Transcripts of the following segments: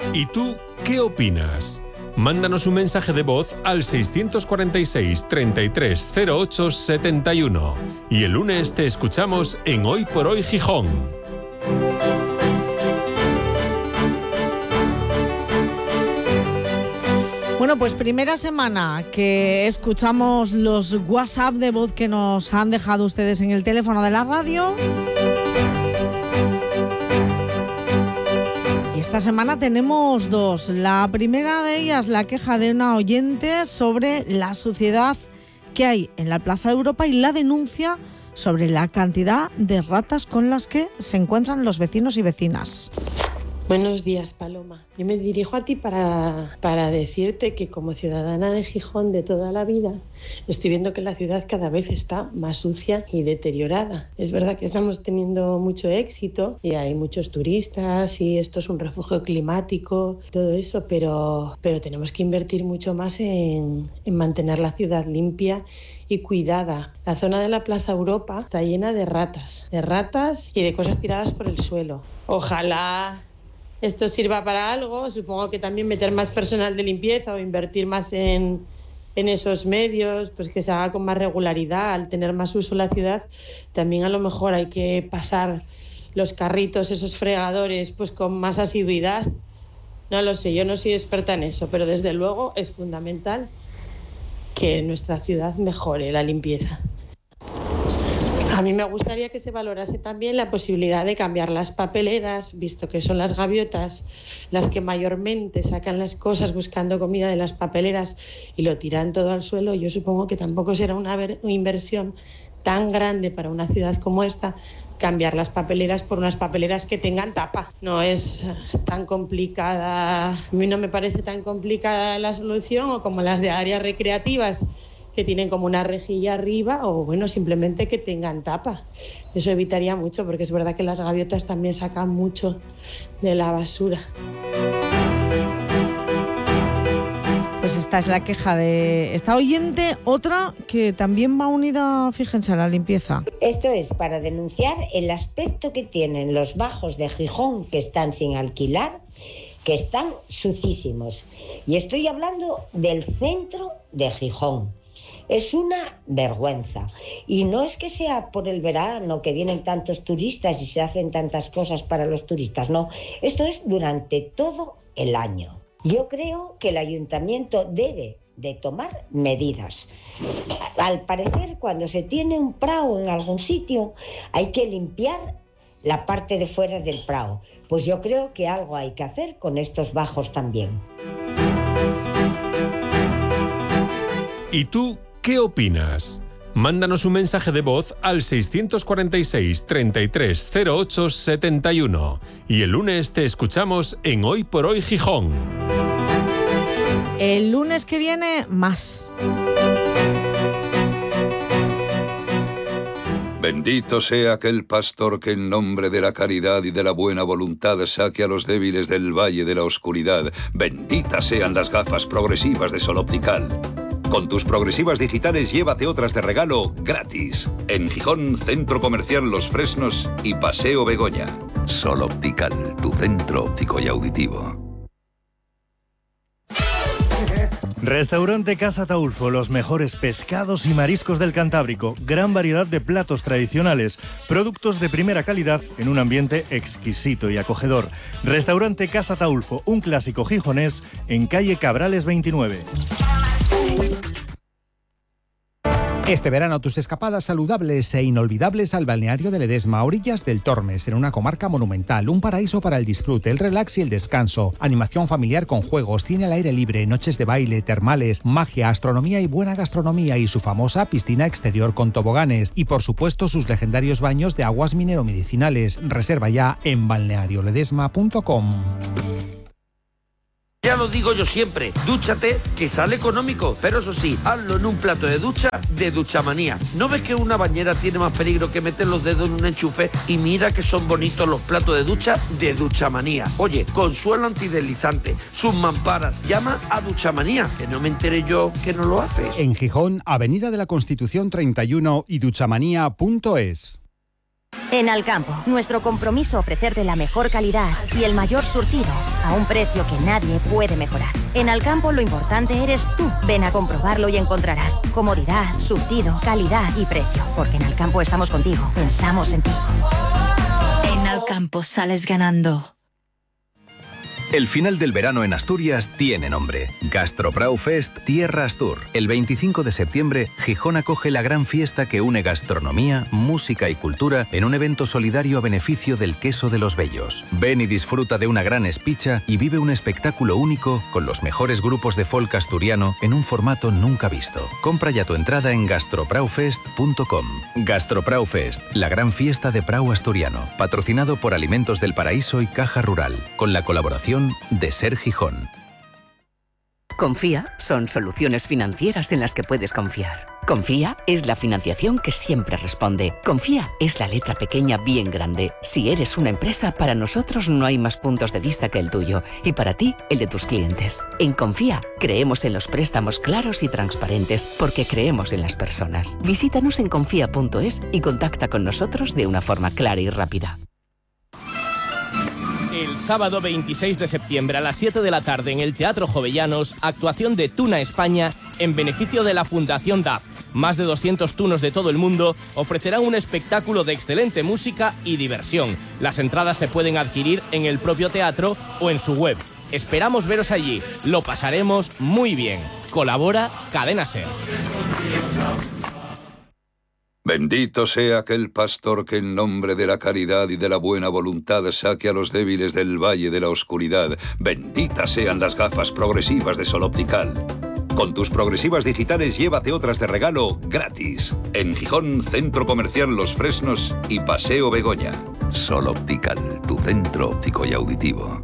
¿Y tú qué opinas? Mándanos un mensaje de voz al 646 33 08 71 y el lunes te escuchamos en Hoy por Hoy Gijón. Bueno, pues primera semana que escuchamos los WhatsApp de voz que nos han dejado ustedes en el teléfono de la radio. Y esta semana tenemos dos. La primera de ellas, la queja de una oyente sobre la suciedad que hay en la Plaza de Europa y la denuncia sobre la cantidad de ratas con las que se encuentran los vecinos y vecinas. Buenos días, Paloma. Yo me dirijo a ti para decirte que como ciudadana de Gijón de toda la vida, estoy viendo que la ciudad cada vez está más sucia y deteriorada. Es verdad que estamos teniendo mucho éxito y hay muchos turistas y esto es un refugio climático, todo eso, pero tenemos que invertir mucho más en mantener la ciudad limpia y cuidada. La zona de la Plaza Europa está llena de ratas y de cosas tiradas por el suelo. Ojalá esto sirva para algo, supongo que también meter más personal de limpieza o invertir más en esos medios, pues que se haga con más regularidad, al tener más uso la ciudad. También a lo mejor hay que pasar los carritos, esos fregadores, pues con más asiduidad. No lo sé, yo no soy experta en eso, pero desde luego es fundamental que nuestra ciudad mejore la limpieza. A mí me gustaría que se valorase también la posibilidad de cambiar las papeleras, visto que son las gaviotas las que mayormente sacan las cosas buscando comida de las papeleras y lo tiran todo al suelo. Yo supongo que tampoco será una inversión tan grande para una ciudad como esta cambiar las papeleras por unas papeleras que tengan tapa. No es tan complicada, a mí no me parece tan complicada la solución, o como las de áreas recreativas, que tienen como una rejilla arriba, o bueno, simplemente que tengan tapa. Eso evitaría mucho, porque es verdad que las gaviotas también sacan mucho de la basura. Pues esta es la queja de esta oyente. Otra que también va unida, fíjense, a la limpieza. Esto es para denunciar el aspecto que tienen los bajos de Gijón que están sin alquilar, que están sucísimos. Y estoy hablando del centro de Gijón. Es una vergüenza. Y no es que sea por el verano, que vienen tantos turistas y se hacen tantas cosas para los turistas, no. Esto es durante todo el año. Yo creo que el ayuntamiento debe de tomar medidas. Al parecer, cuando se tiene un prao en algún sitio, hay que limpiar la parte de fuera del prao. Pues yo creo que algo hay que hacer con estos bajos también. ¿Y tú qué opinas? Mándanos un mensaje de voz al 646 33 08 71 y el lunes te escuchamos en Hoy por Hoy Gijón. El lunes que viene, más. Bendito sea aquel pastor que en nombre de la caridad y de la buena voluntad saque a los débiles del valle de la oscuridad. Benditas sean las gafas progresivas de Sol Optical. Con tus progresivas digitales llévate otras de regalo gratis. En Gijón, Centro Comercial Los Fresnos y Paseo Begoña. Sol Optical, tu centro óptico y auditivo. Restaurante Casa Taulfo, los mejores pescados y mariscos del Cantábrico, gran variedad de platos tradicionales, productos de primera calidad en un ambiente exquisito y acogedor. Restaurante Casa Taulfo, un clásico gijonés en calle Cabrales 29. Este verano tus escapadas saludables e inolvidables al balneario de Ledesma, a orillas del Tormes, en una comarca monumental, un paraíso para el disfrute, el relax y el descanso, animación familiar con juegos, cine al aire libre, noches de baile, termales, magia, astronomía y buena gastronomía y su famosa piscina exterior con toboganes y por supuesto sus legendarios baños de aguas minero-medicinales. Reserva ya en balnearioledesma.com. Ya lo digo yo siempre, dúchate, que sale económico, pero eso sí, hazlo en un plato de ducha de Duchamanía. ¿No ves que una bañera tiene más peligro que meter los dedos en un enchufe? Y mira que son bonitos los platos de ducha de Duchamanía. Oye, con suelo antideslizante, sus mamparas, llama a Duchamanía, que no me enteré yo que no lo haces. En Gijón, Avenida de la Constitución 31 y duchamanía.es. En Alcampo, nuestro compromiso ofrecerte la mejor calidad y el mayor surtido a un precio que nadie puede mejorar. En Alcampo lo importante eres tú. Ven a comprobarlo y encontrarás comodidad, surtido, calidad y precio. Porque en Alcampo estamos contigo, pensamos en ti. En Alcampo sales ganando. El final del verano en Asturias tiene nombre. Gastroprau Fest Tierra Astur. El 25 de septiembre, Gijón acoge la gran fiesta que une gastronomía, música y cultura en un evento solidario a beneficio del queso de los Bellos. Ven y disfruta de una gran espicha y vive un espectáculo único con los mejores grupos de folk asturiano en un formato nunca visto. Compra ya tu entrada en gastropraufest.com. Gastroprau Fest, la gran fiesta de Prau asturiano. Patrocinado por Alimentos del Paraíso y Caja Rural. Con la colaboración de Ser Gijón. Confía son soluciones financieras en las que puedes confiar. Confía es la financiación que siempre responde. Confía es la letra pequeña bien grande. Si eres una empresa, para nosotros no hay más puntos de vista que el tuyo y para ti, el de tus clientes. En Confía creemos en los préstamos claros y transparentes porque creemos en las personas. Visítanos en confía.es y contacta con nosotros de una forma clara y rápida. El sábado 26 de septiembre a las 7 de la tarde en el Teatro Jovellanos, actuación de Tuna España en beneficio de la Fundación DAF. Más de 200 tunos de todo el mundo ofrecerán un espectáculo de excelente música y diversión. Las entradas se pueden adquirir en el propio teatro o en su web. Esperamos veros allí. Lo pasaremos muy bien. Colabora Cadena Ser. Bendito sea aquel pastor que en nombre de la caridad y de la buena voluntad saque a los débiles del valle de la oscuridad. Benditas sean las gafas progresivas de Sol Optical. Con tus progresivas digitales llévate otras de regalo gratis. En Gijón, Centro Comercial Los Fresnos y Paseo Begoña. Sol Optical, tu centro óptico y auditivo.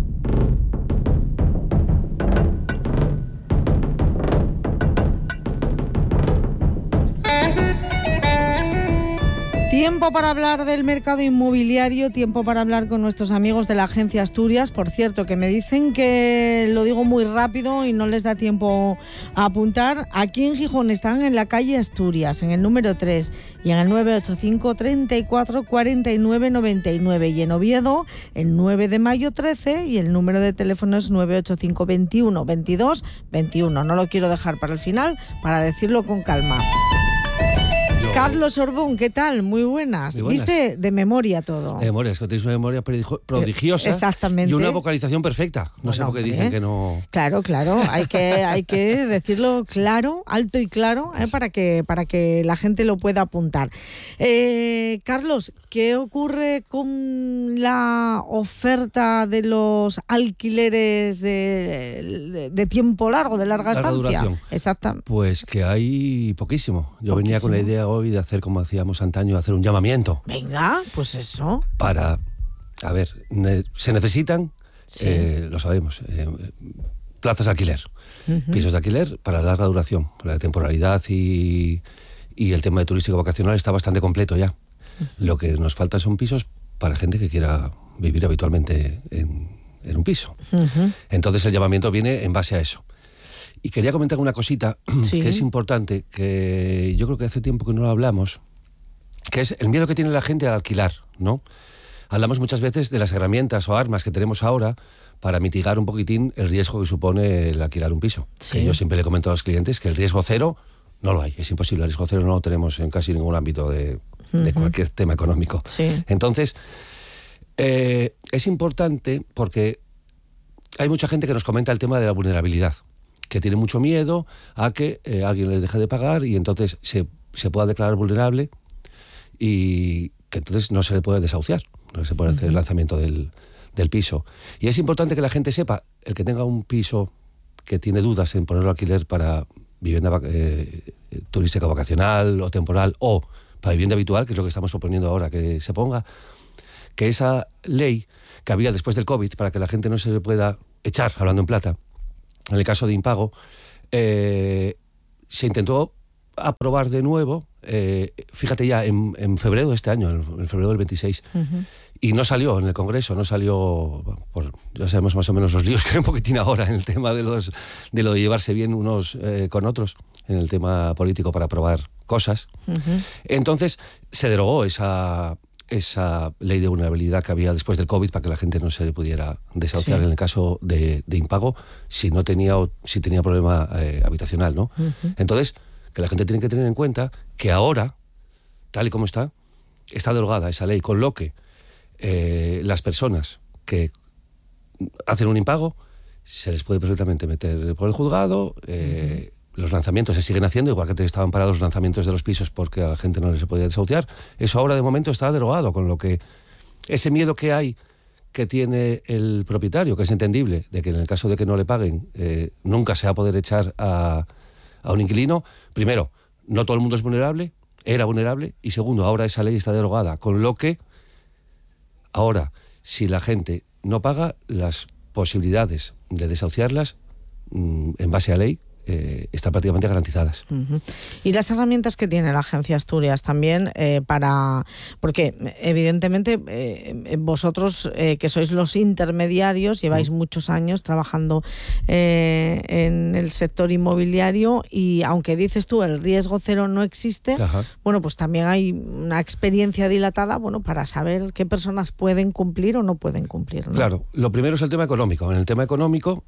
Tiempo para hablar del mercado inmobiliario, tiempo para hablar con nuestros amigos de la Agencia Asturias. Por cierto, que me dicen que lo digo muy rápido y no les da tiempo a apuntar. Aquí en Gijón están en la calle Asturias, en el número 3 y en el 985 34 49 99. Y en Oviedo, el 9 de mayo 13 y el número de teléfono es 985 21 22 21. No lo quiero dejar para el final, para decirlo con calma. Carlos Orbón, ¿qué tal? Muy buenas. ¿Viste? De memoria todo. De memoria, es que tenéis una memoria prodigiosa. Exactamente. Y una vocalización perfecta. No sé por qué dicen que no... Claro, hay que decirlo claro, alto y claro, para que la gente lo pueda apuntar. Carlos, ¿qué ocurre con la oferta de los alquileres de tiempo largo, de larga estancia? Duración. Exactamente. Pues que hay poquísimo. Yo venía con la idea hoy de hacer como hacíamos antaño, hacer un llamamiento. Venga, pues eso. Para, a ver, se necesitan, sí. Lo sabemos, plazas de alquiler, pisos de alquiler para larga duración. La temporalidad y el tema de turístico vacacional está bastante completo ya. Lo que nos falta son pisos para gente que quiera vivir habitualmente en un piso. Entonces el llamamiento viene en base a eso. Y quería comentar una cosita que es importante, que yo creo que hace tiempo que no lo hablamos, que es el miedo que tiene la gente al alquilar, ¿no? Hablamos muchas veces de las herramientas o armas que tenemos ahora para mitigar un poquitín el riesgo que supone el alquilar un piso. Sí. Que yo siempre le comento a los clientes que el riesgo cero no lo hay, es imposible. El riesgo cero no lo tenemos en casi ningún ámbito de cualquier tema económico. Sí. Entonces, es importante porque hay mucha gente que nos comenta el tema de la vulnerabilidad, que tiene mucho miedo a que alguien les deje de pagar y entonces se pueda declarar vulnerable y que entonces no se le puede desahuciar, no se puede hacer el lanzamiento del piso. Y es importante que la gente sepa, el que tenga un piso que tiene dudas en ponerlo a alquiler para vivienda turística vacacional o temporal o para vivienda habitual, que es lo que estamos proponiendo ahora que se ponga, que esa ley que había después del COVID para que la gente no se le pueda echar, hablando en plata, en el caso de impago, se intentó aprobar de nuevo, fíjate ya, en febrero de este año, en febrero del 26, y no salió en el Congreso, ya sabemos más o menos los líos que hay un poquitín ahora en el tema de lo de llevarse bien unos con otros, en el tema político para aprobar cosas. Entonces se derogó esa esa ley de vulnerabilidad que había después del COVID para que la gente no se le pudiera desahuciar en el caso de impago si tenía problema habitacional, ¿no? Entonces, que la gente tiene que tener en cuenta que ahora, tal y como está derogada esa ley, con lo que las personas que hacen un impago se les puede perfectamente meter por el juzgado. Los lanzamientos se siguen haciendo, igual que estaban parados los lanzamientos de los pisos porque a la gente no se podía desahuciar. Eso ahora de momento está derogado, con lo que ese miedo que tiene el propietario, que es entendible, de que en el caso de que no le paguen nunca se va a poder echar a un inquilino. Primero, no todo el mundo es vulnerable, era vulnerable, y segundo, ahora esa ley está derogada, con lo que ahora, si la gente no paga, las posibilidades de desahuciarlas en base a ley están prácticamente garantizadas. Y las herramientas que tiene la Agencia Asturias también porque evidentemente vosotros que sois los intermediarios lleváis muchos años trabajando en el sector inmobiliario, y aunque dices tú el riesgo cero no existe, bueno, pues también hay una experiencia dilatada, bueno, para saber qué personas pueden cumplir o no pueden cumplir, ¿no? Claro, lo primero es el tema económico. En el tema económico,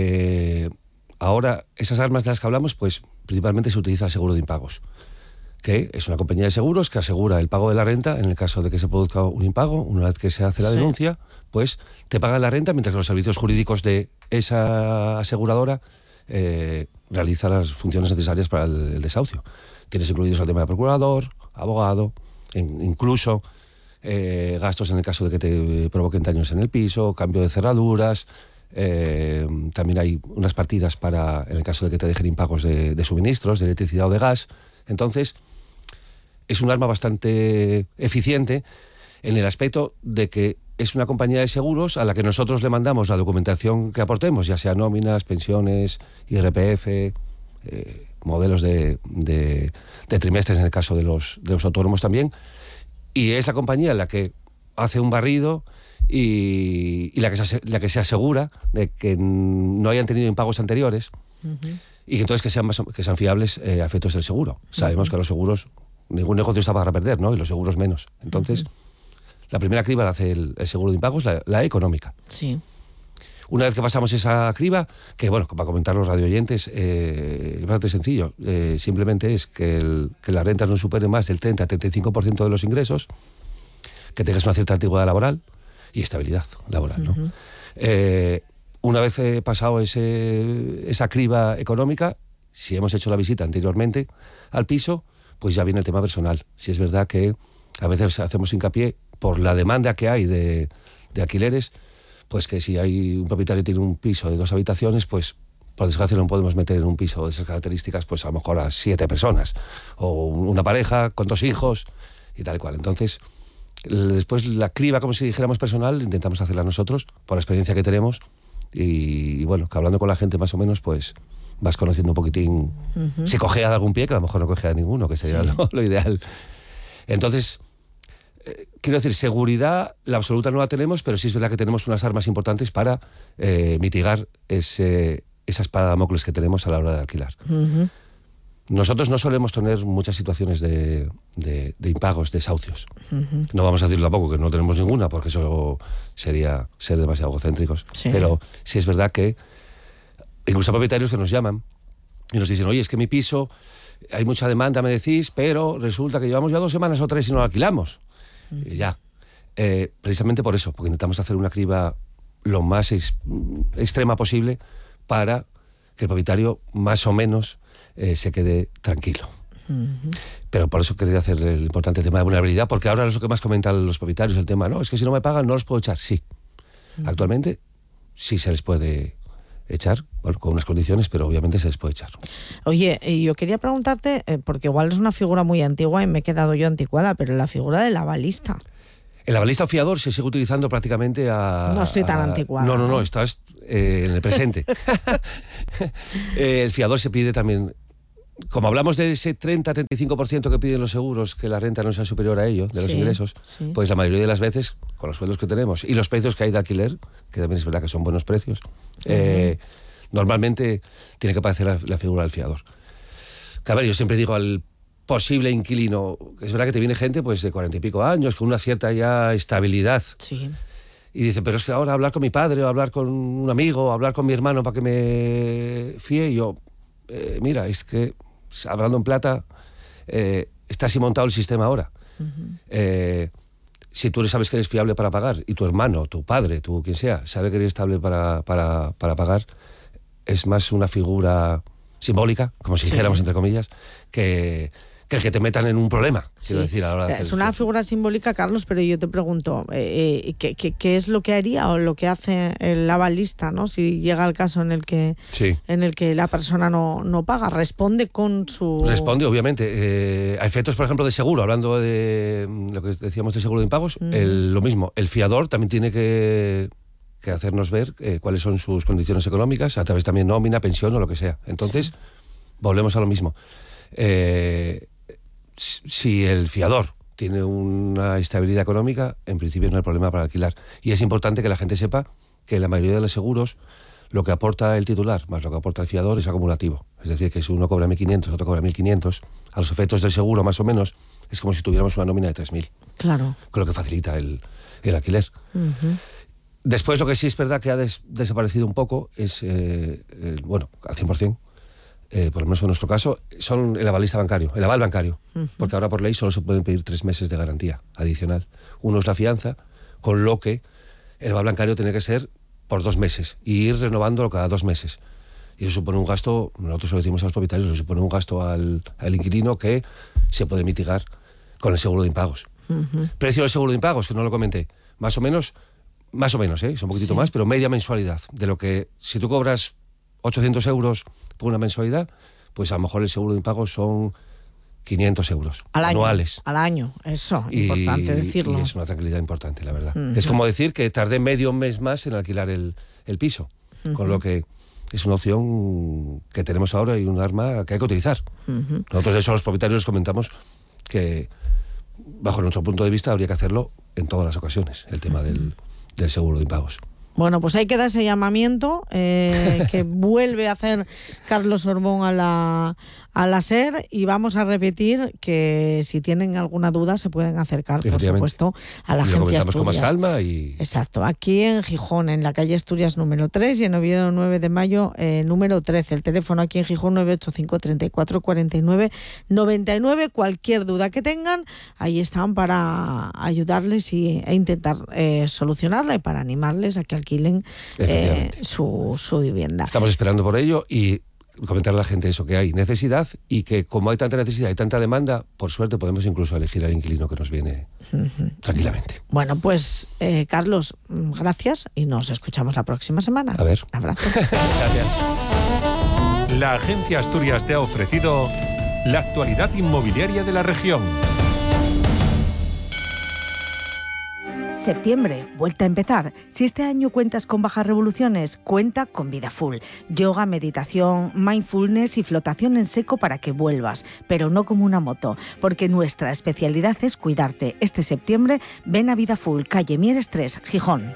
ahora, esas armas de las que hablamos, pues principalmente se utiliza el seguro de impagos, que es una compañía de seguros que asegura el pago de la renta en el caso de que se produzca un impago. Una vez que se hace la denuncia, pues te pagan la renta mientras que los servicios jurídicos de esa aseguradora realizan las funciones necesarias para el desahucio. Tienes incluidos el tema de procurador, abogado, incluso gastos en el caso de que te provoquen daños en el piso, cambio de cerraduras. También hay unas partidas en el caso de que te dejen impagos de suministros, de electricidad o de gas. Entonces, es un arma bastante eficiente en el aspecto de que es una compañía de seguros a la que nosotros le mandamos la documentación que aportemos, ya sea nóminas, pensiones, IRPF, modelos de trimestres en el caso de los autónomos también, y es la compañía la que hace un barrido y la que se asegura de que no hayan tenido impagos anteriores y que entonces que sean fiables a efectos del seguro. Sabemos que los seguros, ningún negocio está para perder, ¿no? Y los seguros menos. Entonces, la primera criba la hace el seguro de impagos, la económica. Sí. Una vez que pasamos esa criba, que bueno, para comentar los radioyentes, es bastante sencillo. Simplemente es que las rentas no superen más del 30-35% de los ingresos, que tengas una cierta antigüedad laboral y estabilidad laboral, ¿no? Una vez pasado esa criba económica, si hemos hecho la visita anteriormente al piso, pues ya viene el tema personal. Si es verdad que a veces hacemos hincapié por la demanda que hay de alquileres, pues que si hay un propietario que tiene un piso de 2 habitaciones, pues por desgracia no podemos meter en un piso de esas características pues a lo mejor a 7 personas, o una pareja con 2 hijos y tal y cual. Entonces, después la criba, como si dijéramos personal, intentamos hacerla nosotros por la experiencia que tenemos y bueno, que hablando con la gente más o menos pues vas conociendo un poquitín si cojea de algún pie, que a lo mejor no cojea de ninguno, que sería lo ideal. Entonces, quiero decir, seguridad la absoluta no la tenemos, pero sí es verdad que tenemos unas armas importantes para mitigar esa espada de Damocles que tenemos a la hora de alquilar. Nosotros no solemos tener muchas situaciones de impagos, desahucios. No vamos a decir tampoco que no tenemos ninguna, porque eso sería ser demasiado egocéntricos. Pero sí es verdad que incluso propietarios que nos llaman y nos dicen, oye, es que mi piso, hay mucha demanda, me decís, pero resulta que llevamos ya 2 semanas o 3 y no lo alquilamos. Y ya. Precisamente por eso, porque intentamos hacer una criba lo más extrema posible para que el propietario más o menos se quede tranquilo. Pero por eso quería hacer el importante tema de vulnerabilidad, porque ahora es lo que más comentan los propietarios, el tema, no, es que si no me pagan no los puedo echar. Sí, actualmente sí se les puede echar, bueno, con unas condiciones, pero obviamente se les puede echar. Oye, yo quería preguntarte, porque igual es una figura muy antigua y me he quedado yo anticuada, pero la figura del avalista. El avalista o fiador se sigue utilizando prácticamente No estoy tan anticuada. No, estás en el presente. El fiador se pide también, como hablamos de ese 30-35% que piden los seguros, que la renta no sea superior a ello, de los ingresos, pues la mayoría de las veces, con los sueldos que tenemos y los precios que hay de alquiler, que también es verdad que son buenos precios, normalmente tiene que aparecer la figura del fiador. Que a ver, yo siempre digo al posible inquilino, es verdad que te viene gente pues de 40 y pico años, con una cierta ya estabilidad. Sí. Y dice, pero es que ahora hablar con mi padre, o hablar con un amigo, o hablar con mi hermano para que me fíe, y yo, mira, es que, hablando en plata, está así montado el sistema ahora. Si tú sabes que eres fiable para pagar, y tu hermano, tu padre, tu quien sea, sabe que eres estable para pagar, es más una figura simbólica, como si dijéramos entre comillas, que el que te metan en un problema, quiero decir. A la hora de es una figura simbólica, Carlos, pero yo te pregunto, ¿qué es lo que haría o lo que hace el avalista, ¿no? Si llega el caso en el que la persona no paga? ¿Responde con su...? Responde, obviamente. A efectos, por ejemplo, de seguro, hablando de lo que decíamos de seguro de impagos, lo mismo. El fiador también tiene que hacernos ver cuáles son sus condiciones económicas, a través también nómina, pensión o lo que sea. Entonces, volvemos a lo mismo. Si el fiador tiene una estabilidad económica, en principio no hay problema para alquilar. Y es importante que la gente sepa que la mayoría de los seguros, lo que aporta el titular más lo que aporta el fiador es acumulativo. Es decir, que si uno cobra 1.500, otro cobra 1.500, a los efectos del seguro más o menos, es como si tuviéramos una nómina de 3.000. Claro. Con lo que facilita el alquiler. Después, lo que sí es verdad que ha desaparecido un poco es, bueno, al 100%, por lo menos en nuestro caso, son el avalista bancario, el aval bancario, porque ahora por ley solo se pueden pedir 3 meses de garantía adicional. Uno es la fianza, con lo que el aval bancario tiene que ser por 2 meses y ir renovándolo cada 2 meses. Y eso supone un gasto, nosotros lo decimos a los propietarios, eso supone un gasto al inquilino que se puede mitigar con el seguro de impagos. Precio del seguro de impagos, que no lo comenté, más o menos, es un poquitito más, pero media mensualidad, de lo que si tú cobras 800 euros por una mensualidad, pues a lo mejor el seguro de impagos son 500 euros anuales. Al año, eso, importante decirlo. Y es una tranquilidad importante, la verdad. Es como decir que tardé medio mes más en alquilar el piso, con lo que es una opción que tenemos ahora y un arma que hay que utilizar. Nosotros de eso a los propietarios les comentamos que, bajo nuestro punto de vista, habría que hacerlo en todas las ocasiones, el tema del seguro de impagos. Bueno, pues ahí queda ese llamamiento que vuelve a hacer Carlos Orbón a la SER, y vamos a repetir que si tienen alguna duda se pueden acercar, por supuesto, a la Agencia Asturias. Con más calma y... Exacto, aquí en Gijón, en la calle Asturias número 3 y en Oviedo 9 de mayo número 13. El teléfono aquí en Gijón 985 34 49 99. Cualquier duda que tengan, ahí están para ayudarles e intentar solucionarla, y para animarles a que alquilen su vivienda. Estamos esperando por ello y comentar a la gente eso, que hay necesidad, y que como hay tanta necesidad y tanta demanda, por suerte podemos incluso elegir al inquilino que nos viene tranquilamente. Bueno, pues Carlos, gracias y nos escuchamos la próxima semana. A ver. Un abrazo. Gracias. La Agencia Asturias te ha ofrecido la actualidad inmobiliaria de la región. Septiembre, vuelta a empezar. Si este año cuentas con bajas revoluciones, cuenta con Vida Full. Yoga, meditación, mindfulness y flotación en seco para que vuelvas, pero no como una moto, porque nuestra especialidad es cuidarte. Este septiembre, ven a Vida Full, calle Mieres 3, Gijón.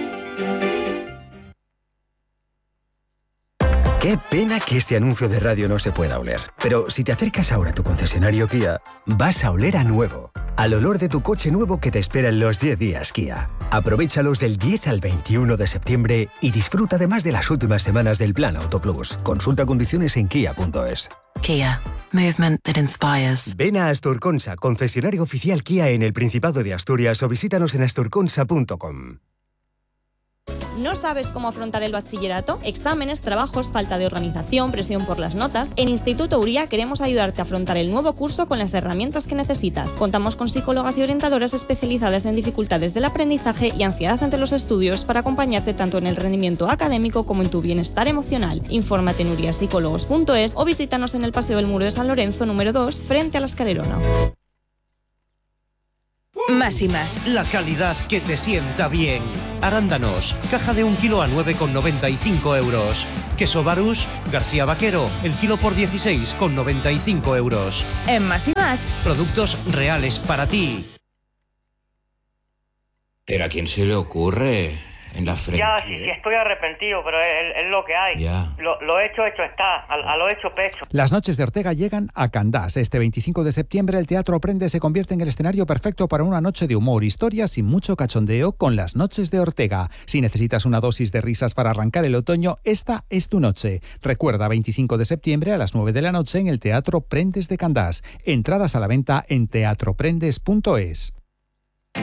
Qué pena que este anuncio de radio no se pueda oler. Pero si te acercas ahora a tu concesionario Kia, vas a oler a nuevo. Al olor de tu coche nuevo que te espera en los 10 días Kia. Aprovéchalos del 10 al 21 de septiembre y disfruta además de las últimas semanas del Plan Auto Plus. Consulta condiciones en kia.es. Kia. Movement that inspires. Ven a Asturconsa, concesionario oficial Kia en el Principado de Asturias, o visítanos en asturconsa.com. ¿No sabes cómo afrontar el bachillerato? Exámenes, trabajos, falta de organización, presión por las notas. En Instituto Uría queremos ayudarte a afrontar el nuevo curso con las herramientas que necesitas. Contamos con psicólogas y orientadoras especializadas en dificultades del aprendizaje y ansiedad ante los estudios para acompañarte tanto en el rendimiento académico como en tu bienestar emocional. Infórmate en uriapsicólogos.es o visítanos en el Paseo del Muro de San Lorenzo número 2, frente a la Escalerona. Más y más. La calidad que te sienta bien. Arándanos, caja de 1 kilo a 9,95 euros. Queso Barús, García Vaquero, el kilo por 16,95 euros. En Más y más. Productos reales para ti. ¿Pero a quién se le ocurre en la frente. Ya, sí, estoy arrepentido, pero es lo que hay. Ya. Lo hecho está, a lo hecho pecho. Las noches de Ortega llegan a Candás. Este 25 de septiembre el Teatro Prende se convierte en el escenario perfecto para una noche de humor, historias y mucho cachondeo con las noches de Ortega. Si necesitas una dosis de risas para arrancar el otoño, esta es tu noche. Recuerda, 25 de septiembre a las 9 de la noche en el Teatro Prendes de Candás. Entradas a la venta en teatroprendes.es.